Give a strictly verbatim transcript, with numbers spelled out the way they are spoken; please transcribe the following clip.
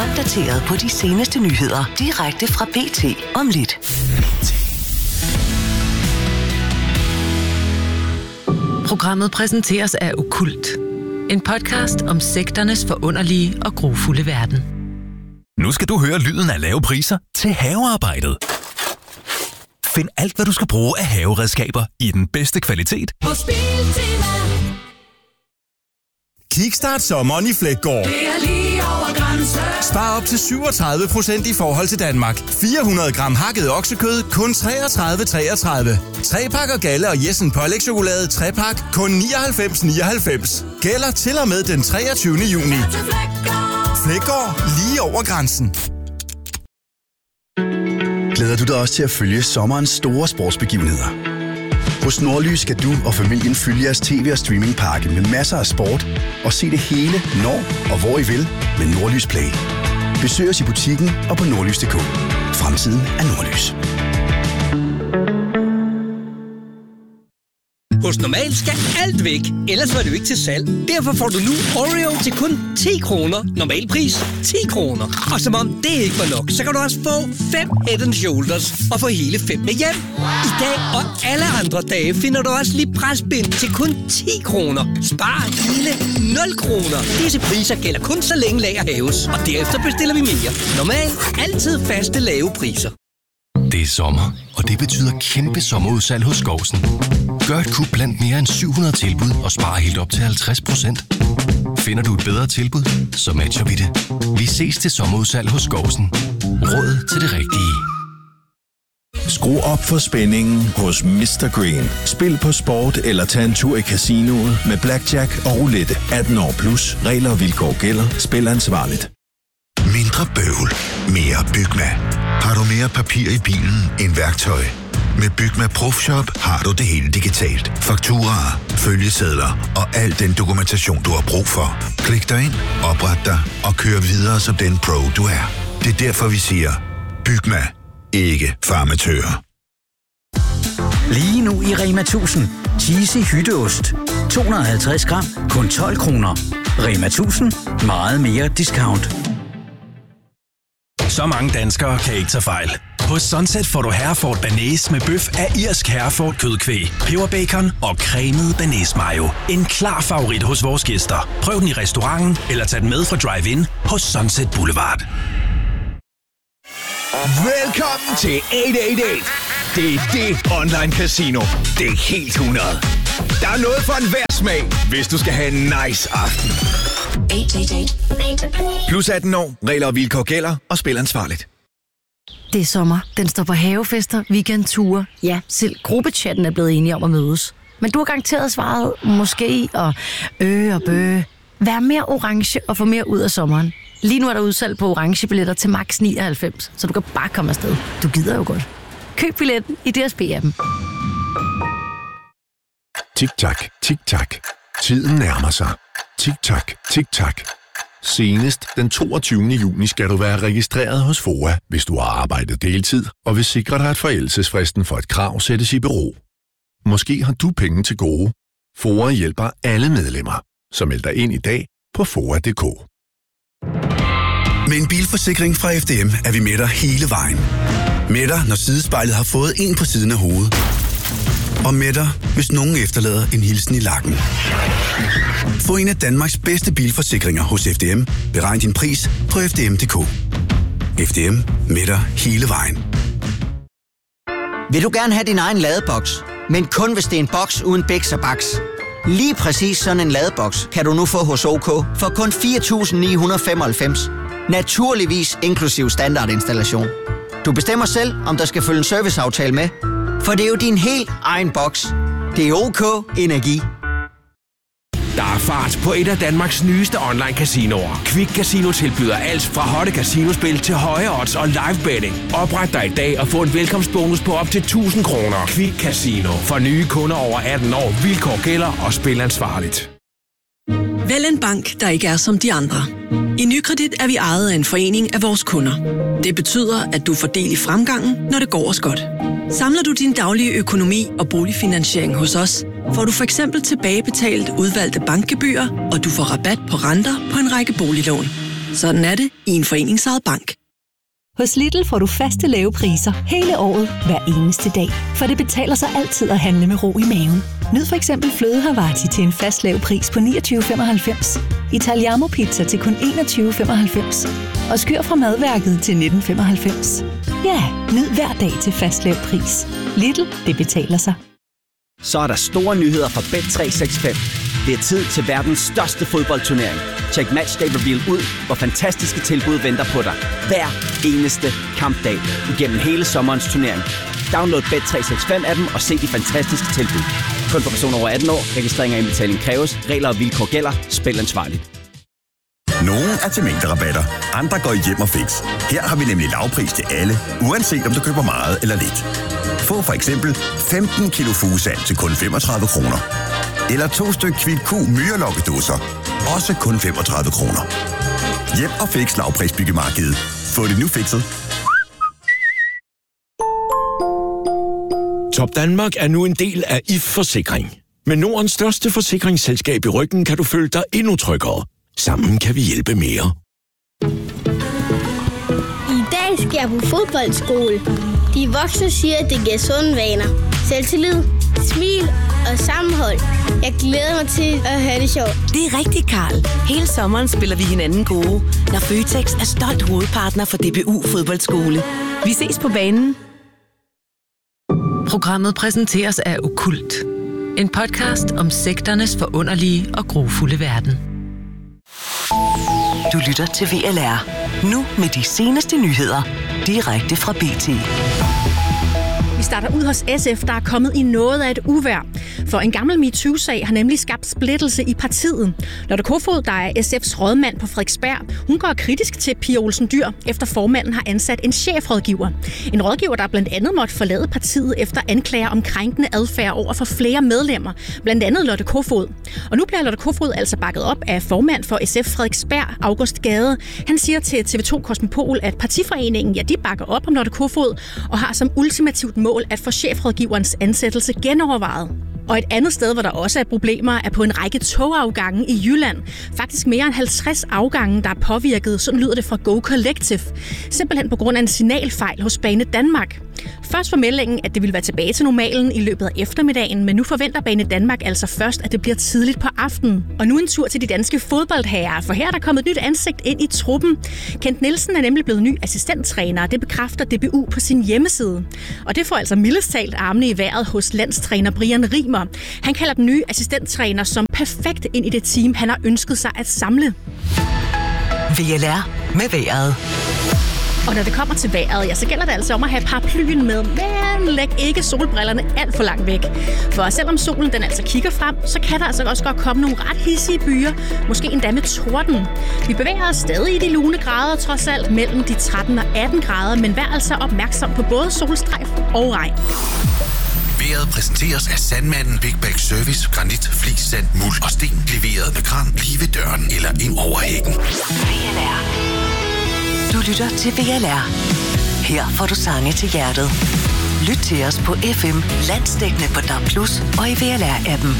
opdateret på de seneste nyheder direkte fra B T om lidt. Programmet præsenteres af Okkult. En podcast om sekternes forunderlige og grufulde verden. Nu skal du høre lyden af lave priser til havearbejdet. Find alt, hvad du skal bruge af haveredskaber i den bedste kvalitet. Kickstart sommeren i Fleggaard. Det er lige over grænsen. Spar op til syvogtredive procent i forhold til Danmark. fire hundrede gram hakket oksekød, kun treogtredive treogtredive. Tre pakker Galle og Jessen pålægtschokolade tre pak, kun nioghalvfems nioghalvfems. Gælder til og med den treogtyvende juni. Fleggaard, lige over grænsen. Glæder du dig også til at følge sommerens store sportsbegivenheder? Hos Nordlys skal du og familien følge jeres tv- og streamingpakke med masser af sport og se det hele, når og hvor I vil med Nordlys Play. Besøg os i butikken og på nordlys punktum d k. Fremtiden er Nordlys. Hos Normal skal alt væk, ellers var det jo ikke til salg. Derfor får du nu Oreo til kun ti kroner. Normal pris ti kroner. Og som om det ikke var nok, så kan du også få fem Head and Shoulders og få hele fem med hjem. I dag og alle andre dage finder du også lige presbind til kun ti kroner. Spar hele nul kroner. Disse priser gælder kun så længe lager haves, og derefter bestiller vi mere. Normal, altid faste lave priser. Det er sommer, og det betyder kæmpe sommerudsalg hos Skovsen. Gør et kup blandt mere end syv hundrede tilbud og spar helt op til halvtreds procent. Finder du et bedre tilbud, så matcher vi det. Vi ses til sommerudsalg hos Skovsen. Råd til det rigtige. Skru op for spændingen hos mister Green. Spil på sport eller tag en tur i casinoet med blackjack og roulette. atten år plus. Regler og vilkår gælder. Spil ansvarligt. Mindre bøvl. Mere Bygma. Har du mere papir i bilen end værktøj? Med Bygma Profshop har du det hele digitalt. Fakturaer, følgesedler og al den dokumentation, du har brug for. Klik dig ind, opret dig og kør videre som den pro, du er. Det er derfor, vi siger, Bygma. Ikke farmatører. Lige nu i Rema tusind. Cheesy hytteost. to hundrede og halvtreds gram. Kun tolv kroner. Rema tusind. Meget mere discount. Så mange danskere kan ikke tage fejl. Hos Sunset får du Hereford Bearnaise med bøf af irsk Hereford kødkvæg, peberbacon og cremet bearnaise mayo. En klar favorit hos vores gæster. Prøv den i restauranten eller tag den med fra drive-in hos Sunset Boulevard. Velkommen til otte otte otte. Det er det online casino. Det er helt hundrede. Der er noget for enhver smag, hvis du skal have en nice aften. Plus atten år, regler og vilkår gælder, og spil ansvarligt. Det er sommer. Den står på havefester, weekendture. Ja, selv gruppechatten er blevet enige om at mødes. Men du har garanteret svaret måske og øh og bøh. Vær mere orange og få mere ud af sommeren. Lige nu er der udsalg på orange billetter til max nioghalvfems, så du kan bare komme afsted. Du gider jo godt. Køb billetten i D S B-appen. Tik-tak, tik-tak. Tiden nærmer sig. Tik-tak, tik-tak. Senest den toogtyvende juni skal du være registreret hos F O A, hvis du har arbejdet deltid, og vil sikre dig, at forældelsesfristen for et krav sættes i bero. Måske har du penge til gode. F O A hjælper alle medlemmer, så meld dig ind i dag på foa punktum d k. Med en bilforsikring fra F D M er vi med dig hele vejen. Med dig, når sidespejlet har fået en på siden af hovedet. Og med dig, hvis nogen efterlader en hilsen i lakken. Få en af Danmarks bedste bilforsikringer hos F D M. Beregn din pris på f d m punktum d k. F D M. Med dig hele vejen. Vil du gerne have din egen ladeboks, men kun hvis det er en boks uden biks og baks? Lige præcis sådan en ladeboks kan du nu få hos OK for kun fire tusind ni hundrede og femoghalvfems. Naturligvis inklusiv standardinstallation. Du bestemmer selv, om der skal følge en serviceaftale med, for det er jo din helt egen boks. Det er OK Energi. Der er fart på et af Danmarks nyeste online casinoer. Quick Casino tilbyder alt fra hotte casinospil til høje odds og live betting. Opret dig i dag og få en velkomstbonus på op til tusind kroner. Quick Casino. For nye kunder over atten år. Vilkår gælder og spil ansvarligt. Vælg en bank, der ikke er som de andre. I Nykredit er vi ejet af en forening af vores kunder. Det betyder, at du får del i fremgangen, når det går os godt. Samler du din daglige økonomi og boligfinansiering hos os, får du for eksempel tilbagebetalt udvalgte bankgebyrer, og du får rabat på renter på en række boliglån. Sådan er det i en foreningsejet bank. Hos Lidl får du faste lave priser hele året, hver eneste dag. For det betaler sig altid at handle med ro i maven. Nyd for eksempel fløde Havarti til en fast lav pris på niogtyve femoghalvfems. Italiano pizza til kun enogtyve femoghalvfems. Og skyr fra madværket til nitten femoghalvfems. Ja, nyd hver dag til fast lav pris. Lidl, det betaler sig. Så er der store nyheder fra Bet tre seks fem. Det er tid til verdens største fodboldturnering. Check Matchday Reveal ud, hvor fantastiske tilbud venter på dig. Hver eneste kampdag igennem hele sommerens turnering. Download Bet tre seks fem appen og se de fantastiske tilbud. Kun for personer over atten år. Registrering og indbetaling kræves. Regler og vilkår gælder. Spil ansvarligt. Nogle er til mængderabatter, andre går i hjem og fix. Her har vi nemlig lavpris til alle, uanset om du køber meget eller lidt. Få for eksempel femten kilo fugesand til kun femogtredive kroner. Eller to styk Kvick Q myrelokkedåser, også kun femogtredive kroner. Hjem og fix lavpris byggemarkedet. Få det nu fikset. Top Danmark er nu en del af I F Forsikring. Med Nordens største forsikringsselskab i ryggen kan du føle dig endnu tryggere. Sammen kan vi hjælpe mere. I dag skal jeg på fodboldskole. De voksne siger, at det giver sunde vaner. Selvtillid, smil og sammenhold. Jeg glæder mig til at have det sjovt. Det er rigtigt, Karl. Hele sommeren spiller vi hinanden gode, når Føtex er stolt hovedpartner for D B U Fodboldskole. Vi ses på banen. Programmet præsenteres af Okkult. En podcast om sekternes forunderlige og grufulde verden. Du lytter til V L R. Nu med de seneste nyheder. Direkte fra B T. Vi starter ud hos S F, der er kommet i noget af et uvejr. For en gammel MeToo-sag har nemlig skabt splittelse i partiet. Lotte Kofod, der er S F's rådmand på Frederiksberg, hun går kritisk til Pia Olsen Dyhr, efter formanden har ansat en chefrådgiver. En rådgiver, der blandt andet måtte forlade partiet efter anklager om krænkende adfærd over for flere medlemmer, blandt andet Lotte Kofod. Og nu bliver Lotte Kofod altså bakket op af formand for S F Frederiksberg, August Gade. Han siger til T V to Kosmopol, at partiforeningen, ja, de bakker op om Lotte Kofod og har som ultimativt mål at få chefrådgiverens ansættelse genovervejet. Og et andet sted, hvor der også er problemer, er på en række togafgange i Jylland. Faktisk mere end halvtreds afgange, der er påvirket, sådan lyder det fra Go Collective. Simpelthen på grund af en signalfejl hos Bane Danmark. Først var meldingen, at det ville være tilbage til normalen i løbet af eftermiddagen, men nu forventer Bane Danmark altså først, at det bliver tidligt på aftenen. Og nu en tur til de danske fodboldherrer, for her er der kommet et nyt ansigt ind i truppen. Kent Nielsen er nemlig blevet ny assistenttræner, og det bekræfter D B U på sin hjemmeside. Og det får altså mildest talt armene i vejret hos landstræner Brian Rimer. Han kalder den nye assistenttræner som perfekt ind i det team, han har ønsket sig at samle. V L R med vejret. Og når det kommer til vejret, ja, så gælder det altså om at have paraplyen med, men læg ikke solbrillerne alt for langt væk. For selvom solen den altså kigger frem, så kan der altså også godt komme nogle ret hissige byer, måske endda med torden. Vi bevæger os stadig i de lune grader, trods alt mellem de tretten og atten grader, men vær altså opmærksom på både solstrejf og regn. Vejret præsenteres af Sandmanden Big Bag Service, granit, flis, sand, muld og sten, leveret med kran lige ved døren eller ind over hækken. Du lytter til V L R. Her får du sange til hjertet. Lyt til os på F M, landsdækkende på D A B plus, og i V L R-appen.